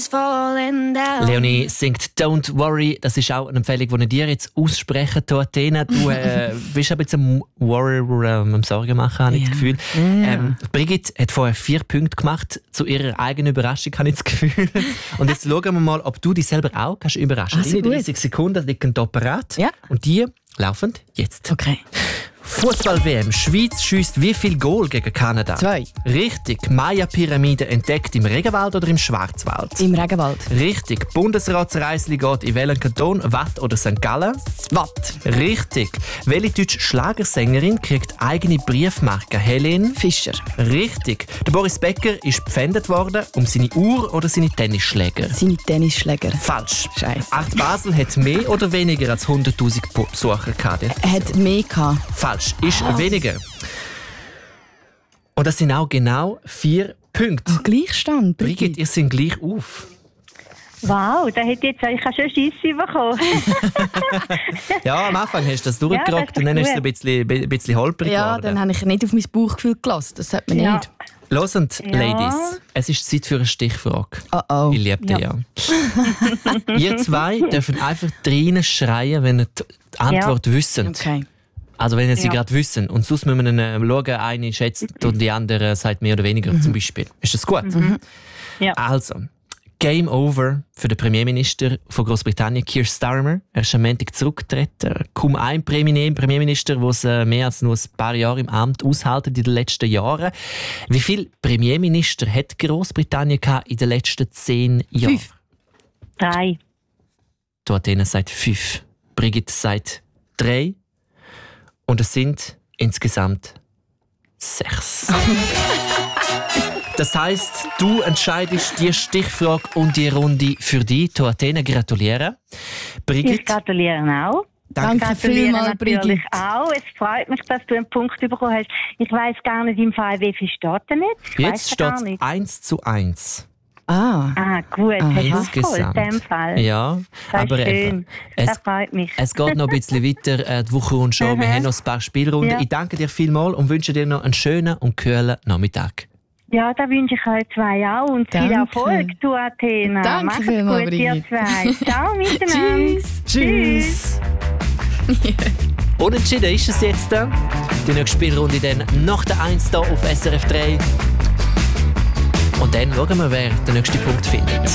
Leonie singt «Don't Worry». Das ist auch eine Empfehlung, die ich dir jetzt aussprechen tue, Athena. Du bist ein bisschen am Worry, am Sorgen machen, habe ich das Gefühl. Brigitte hat vorher 4 Punkte gemacht. Zu ihrer eigenen Überraschung, habe ich das Gefühl. Und jetzt schauen wir mal, ob du dich selber auch kannst überraschen. Deine 30 Sekunden liegen hier parat. Ja. Und die laufen jetzt. Okay. Fußball-WM. Schweiz schiesst wie viel Goal gegen Kanada? 2. Richtig. Maya-Pyramide entdeckt im Regenwald oder im Schwarzwald? Im Regenwald. Richtig. Bundesratsreisli geht in welchen Kanton? Watt oder St. Gallen? Watt. Richtig. Welche deutsche Schlagersängerin kriegt eigene Briefmarke? Helene Fischer. Richtig. Der Boris Becker ist gepfändet worden um seine Uhr oder seine Tennisschläger? Seine Tennisschläger. Falsch. Scheiße. Art Basel hat mehr oder weniger als 100'000 Besucher gehabt? Er hat mehr gehabt. Falsch. Ist weniger. Und das sind auch genau 4 Punkte. Gleichstand. Brigitte, ihr seid gleich auf. Wow, da hätte ich schon Scheisse bekommen. Ja, am Anfang hast du das durchgerockt und dann ist es ein bisschen holprig Ja, geworden. dann habe ich nicht auf mein Bauchgefühl gelassen. Das hat man nicht. Los und Ladies, es ist Zeit für eine Stichfrage. Oh. Ich liebe dich ja. Ihr zwei dürfen einfach drinnen schreien, wenn ihr die Antwort wissen. Okay. Also wenn ihr sie gerade wissen. Und sonst müssen wir dann schauen, eine schätzt und die andere sagt mehr oder weniger zum Beispiel. Ist das gut? Ja. Also, Game over für den Premierminister von Großbritannien, Keir Starmer. Er ist am Montag zurückgetreten. Kaum ein Premierminister, der es mehr als nur ein paar Jahre im Amt aushält in den letzten Jahren. Wie viele Premierminister hat Großbritannien in den letzten 10 Jahren? 5. 3. Du, Athena, sagt 5. Brigitte sagt 3. Und es sind insgesamt 6. Das heisst, du entscheidest die Stichfrage und die Runde für dich. Du, Athena, gratuliere. Brigitte. Ich gratuliere auch. Danke vielmals, Brigitte. Natürlich auch. Es freut mich, dass du einen Punkt bekommen hast. Ich weiss gar nicht im Fall, wie viel steht denn jetzt? Jetzt steht es 1:1. Ah, gut. Insgesamt. In dem Fall. Ja, Das aber ist schön. Das es, freut mich. es geht noch ein bisschen weiter, die Woche und schon. Wir haben noch ein paar Spielrunden. Ja. Ich danke dir vielmals und wünsche dir noch einen schönen und kühlen Nachmittag. Ja, da wünsche ich euch zwei auch und viel Danke. Erfolg, du Athena. Danke Macht's vielmals, gut, ihr Brigitte. zwei. Ciao miteinander. Tschüss. Unentschieden ist es jetzt. Die nächste Spielrunde dann nach der 1 hier auf SRF 3. Und dann schauen wir, wer den nächsten Punkt findet.